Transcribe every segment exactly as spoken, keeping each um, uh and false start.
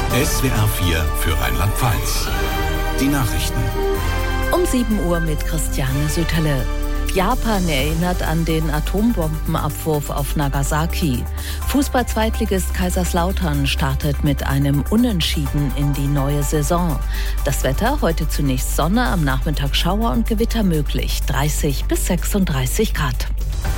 S W R vier für Rheinland-Pfalz. Die Nachrichten. Um sieben Uhr mit Christiane Sütterle. Japan erinnert an den Atombombenabwurf auf Nagasaki. Fußball-Zweitligist Kaiserslautern startet mit einem Unentschieden in die neue Saison. Das Wetter: heute zunächst Sonne, am Nachmittag Schauer und Gewitter möglich. dreißig bis sechsunddreißig Grad.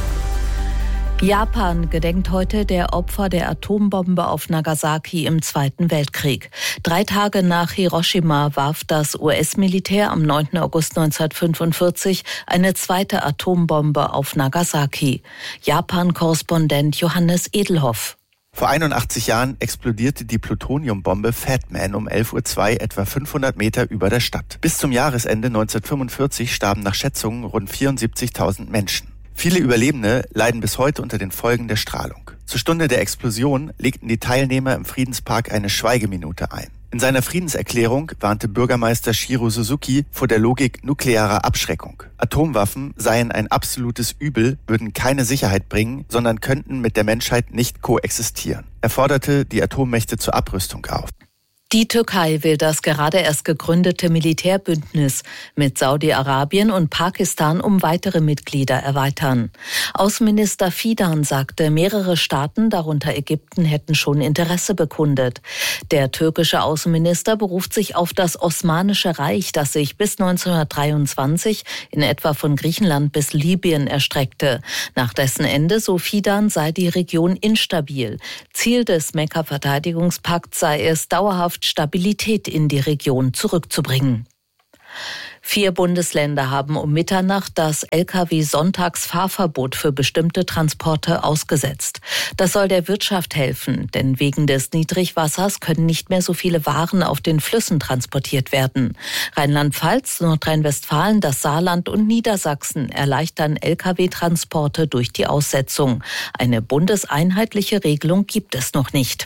Japan gedenkt heute der Opfer der Atombombe auf Nagasaki im Zweiten Weltkrieg. Drei Tage nach Hiroshima warf das U S-Militär am neunten August neunzehnhundertfünfundvierzig eine zweite Atombombe auf Nagasaki. Japan-Korrespondent Johannes Edelhoff. Vor einundachtzig Jahren explodierte die Plutoniumbombe Fat Man um elf Uhr zwei etwa fünfhundert Meter über der Stadt. Bis zum Jahresende neunzehnhundertfünfundvierzig starben nach Schätzungen rund vierundsiebzigtausend Menschen. Viele Überlebende leiden bis heute unter den Folgen der Strahlung. Zur Stunde der Explosion legten die Teilnehmer im Friedenspark eine Schweigeminute ein. In seiner Friedenserklärung warnte Bürgermeister Shiro Suzuki vor der Logik nuklearer Abschreckung. Atomwaffen seien ein absolutes Übel, würden keine Sicherheit bringen, sondern könnten mit der Menschheit nicht koexistieren. Er forderte die Atommächte zur Abrüstung auf. Die Türkei will das gerade erst gegründete Militärbündnis mit Saudi-Arabien und Pakistan um weitere Mitglieder erweitern. Außenminister Fidan sagte, mehrere Staaten, darunter Ägypten, hätten schon Interesse bekundet. Der türkische Außenminister beruft sich auf das Osmanische Reich, das sich bis neunzehnhundertdreiundzwanzig in etwa von Griechenland bis Libyen erstreckte. Nach dessen Ende, so Fidan, sei die Region instabil. Ziel des Mekka-Verteidigungspakts sei es, dauerhaft Stabilität in die Region zurückzubringen. Vier Bundesländer haben um Mitternacht das L K W-Sonntagsfahrverbot für bestimmte Transporte ausgesetzt. Das soll der Wirtschaft helfen, denn wegen des Niedrigwassers können nicht mehr so viele Waren auf den Flüssen transportiert werden. Rheinland-Pfalz, Nordrhein-Westfalen, das Saarland und Niedersachsen erleichtern L K W-Transporte durch die Aussetzung. Eine bundeseinheitliche Regelung gibt es noch nicht.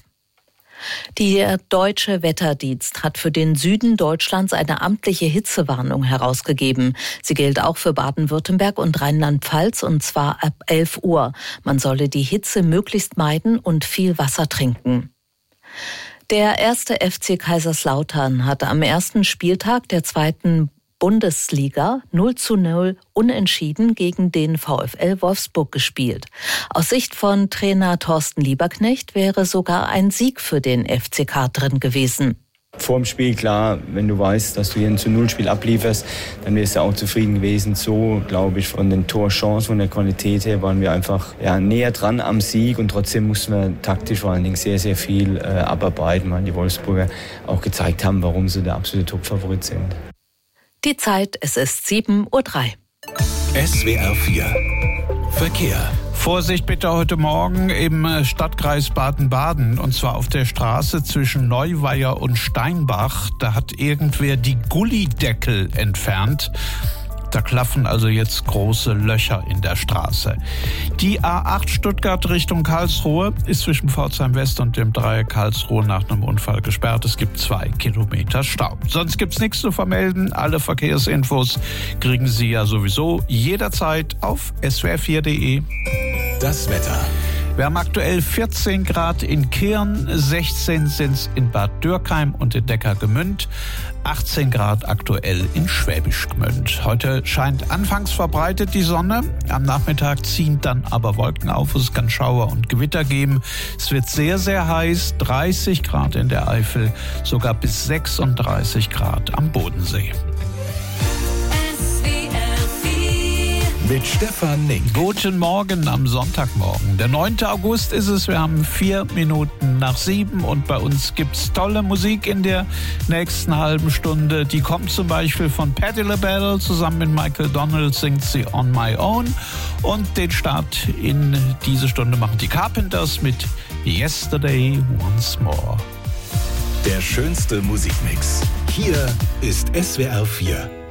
Der Deutsche Wetterdienst hat für den Süden Deutschlands eine amtliche Hitzewarnung herausgegeben. Sie gilt auch für Baden-Württemberg und Rheinland-Pfalz, und zwar ab elf Uhr. Man solle die Hitze möglichst meiden und viel Wasser trinken. Der erste F C Kaiserslautern hat am ersten Spieltag der zweiten Bundesliga null zu null unentschieden gegen den VfL Wolfsburg gespielt. Aus Sicht von Trainer Thorsten Lieberknecht wäre sogar ein Sieg für den F C K drin gewesen. Vor dem Spiel, klar, wenn du weißt, dass du hier ein zu null Spiel ablieferst, dann wärst du auch zufrieden gewesen. So, glaube ich, von den Torchancen, von der Qualität her waren wir einfach ja, näher dran am Sieg, und trotzdem mussten wir taktisch vor allen Dingen sehr, sehr viel äh, abarbeiten, weil die Wolfsburger auch gezeigt haben, warum sie der absolute Topfavorit sind. Die Zeit, es ist sieben Uhr drei. S W R vier Verkehr. Vorsicht bitte heute Morgen im Stadtkreis Baden-Baden, und zwar auf der Straße zwischen Neuweier und Steinbach. Da hat irgendwer die Gullideckel entfernt. Da klaffen also jetzt große Löcher in der Straße. Die A acht Stuttgart Richtung Karlsruhe ist zwischen Pforzheim West und dem Dreieck Karlsruhe nach einem Unfall gesperrt. Es gibt zwei Kilometer Stau. Sonst gibt's nichts zu vermelden. Alle Verkehrsinfos kriegen Sie ja sowieso jederzeit auf S W R vier punkt de. Das Wetter. Wir haben aktuell vierzehn Grad in Kirn, sechzehn sind's in Bad Dürkheim und in Neckargemünd, achtzehn Grad aktuell in Schwäbisch Gmünd. Heute scheint anfangs verbreitet die Sonne, am Nachmittag ziehen dann aber Wolken auf, es kann Schauer und Gewitter geben. Es wird sehr, sehr heiß, dreißig Grad in der Eifel, sogar bis sechsunddreißig Grad am Bodensee. Mit Stefan Nink. Guten Morgen am Sonntagmorgen. Der neunte August ist es. Wir haben vier Minuten nach sieben und bei uns gibt's tolle Musik in der nächsten halben Stunde. Die kommt zum Beispiel von Patti LaBelle. Zusammen mit Michael Donald singt sie On My Own. Und den Start in diese Stunde machen die Carpenters mit Yesterday Once More. Der schönste Musikmix. Hier ist S W R vier.